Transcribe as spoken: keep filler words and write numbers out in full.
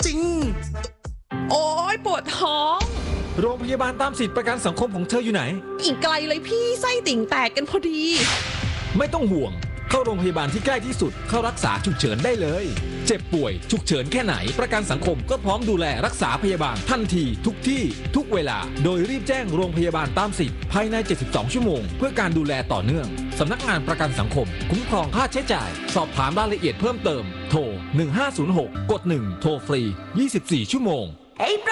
จริงโอ้ยปวดท้องโรงพยาบาลตามสิทธิประกันสังคมของเธออยู่ไหนอีกไกลเลยพี่ไส้ติ่งแตกกันพอดีไม่ต้องห่วงเข้าโรงพยาบาลที่ใกล้ที่สุดเข้ารักษาฉุกเฉินได้เลยเจ็บป่วยฉุกเฉินแค่ไหนประกันสังคมก็พร้อมดูแลรักษาพยาบาลทันทีทุกที่ทุกเวลาโดยรีบแจ้งโรงพยาบาลตามสิทธิ์ภายในเจ็ดสิบสองชั่วโมงเพื่อการดูแลต่อเนื่องสำนักงานประกันสังคมคุ้มครองค่าใช้จ่ายสอบถามรายละเอียดเพิ่มเติมโทรหนึ่งห้าศูนย์หกกดหนึ่งโทรฟรียี่สิบสี่ชั่วโมงไอ้